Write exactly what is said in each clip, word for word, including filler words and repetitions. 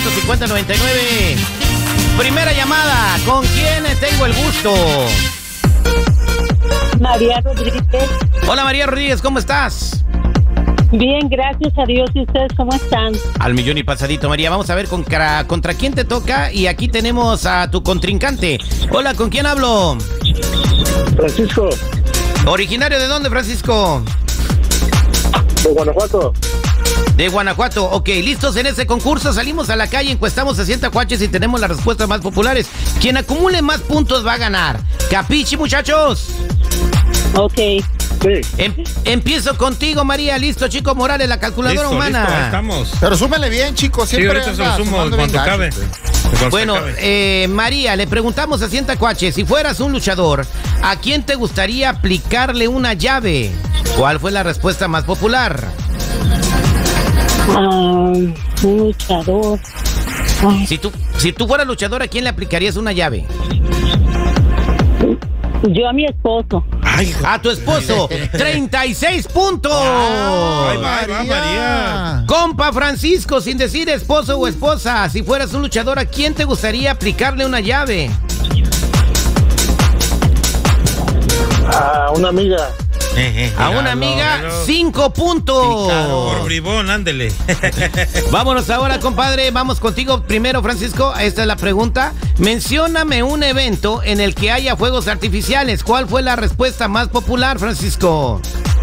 cuatro cinco cero nueve nueve. Primera llamada, ¿con quién tengo el gusto? María Rodríguez. Hola María Rodríguez, ¿cómo estás? Bien, gracias a Dios. ¿Y ustedes cómo están? Al millón y pasadito, María. Vamos a ver contra, contra quién te toca. Y aquí tenemos a tu contrincante. Hola, ¿con quién hablo? Francisco. ¿Originario de dónde, Francisco? De Guanajuato. De Guanajuato. Ok, listos en este concurso. Salimos a la calle, encuestamos a cien tacuaches y tenemos las respuestas más populares. Quien acumule más puntos va a ganar. ¿Capichi, muchachos? Ok. Sí. Em, empiezo contigo, María. Listo, Chico Morales, la calculadora listo, humana. Listo, estamos. Pero súmele bien, chicos. Sí, Siempre ahorita se lo anda sumo sumando cuando bien cabe. gacho, Cuando Bueno, cabe. eh, María, le preguntamos a cien tacuaches, si fueras un luchador, ¿a quién te gustaría aplicarle una llave? ¿Cuál fue la respuesta más popular? Ah, un luchador. Ay, Si tú, si tú fueras luchador, ¿a quién le aplicarías una llave? yo a mi esposo. Ay, hijo. A tu esposo, treinta y seis puntos. Ahí va, ahí va, María. Compa Francisco, sin decir esposo o esposa, si fueras un luchador, ¿a quién te gustaría aplicarle una llave? A una amiga. A una amiga, cinco puntos. Por bribón, ándele. Vámonos ahora, compadre. Vamos contigo primero, Francisco. Esta es la pregunta. Mencióname un evento en el que haya fuegos artificiales. ¿Cuál fue la respuesta más popular, Francisco?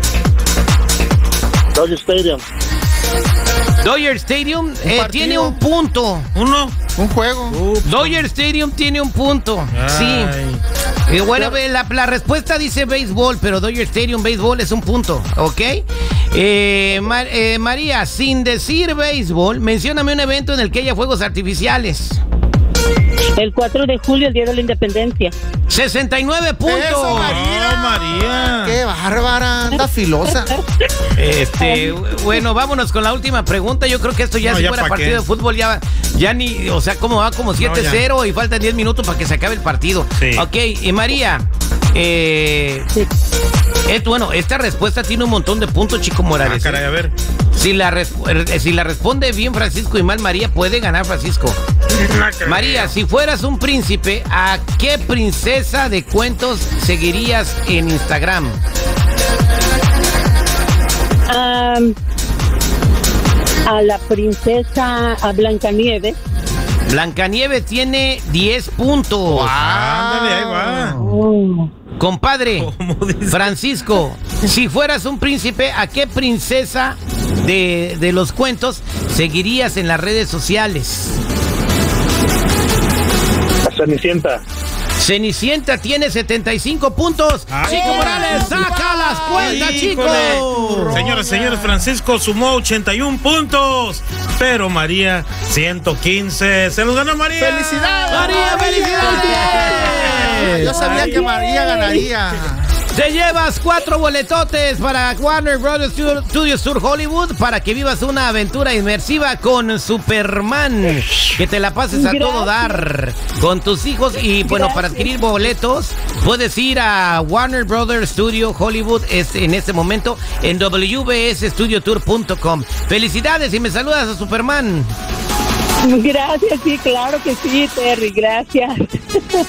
Dodger Stadium. Dodger Stadium eh, partido. tiene un punto. Uno. Un juego. Dodger Stadium tiene un punto. Sí. Ay. Y bueno, la, la respuesta dice béisbol, pero Dodger Stadium, béisbol es un punto, ¿ok? Eh, Mar- eh, María, sin decir béisbol, mencióname un evento en el que haya fuegos artificiales. El cuatro de julio, el día de la independencia. sesenta y nueve puntos. Eso, María. Oh, María. Qué bárbara, anda filosa. Este, bueno, vámonos con la última pregunta. Yo creo que esto ya No, si ya fuera pa' partido qué. de fútbol, ya, ya ni, o sea, como va como siete cero y faltan diez minutos para que se acabe el partido. Sí. Ok, y María, eh, Sí. es, bueno, esta respuesta tiene un montón de puntos, Chico Ah, Morales. caray, a ver. Si la, res- eh, si la responde bien Francisco y mal María, puede ganar Francisco. María, si fueras un príncipe, ¿a qué princesa de cuentos seguirías en Instagram? Ah, a la princesa, a Blancanieves. Blancanieves tiene diez puntos. Ándale, ahí va. Oh. Compadre, ¿Cómo dice? Francisco, si fueras un príncipe, ¿a qué princesa de, de los cuentos seguirías en las redes sociales? A Cenicienta. Cenicienta tiene setenta y cinco puntos. Ah. Chico Morales, saca las cuentas, chico. Híjole. Señoras y señores, Francisco sumó ochenta y un puntos, pero María ciento quince. Se los ganó María. ¡Felicidades! María, felicidades. Yo sabía que María ganaría. Te llevas cuatro boletotes para Warner Brothers Studios Tour Hollywood para que vivas una aventura inmersiva con Superman. Que te la pases a Gracias. todo dar con tus hijos. Y bueno, Gracias. para adquirir boletos puedes ir a Warner Brothers Studio Hollywood este, en este momento en w b s studio tour punto com. Felicidades y me saludas a Superman. Gracias, sí, claro que sí, Terry, gracias.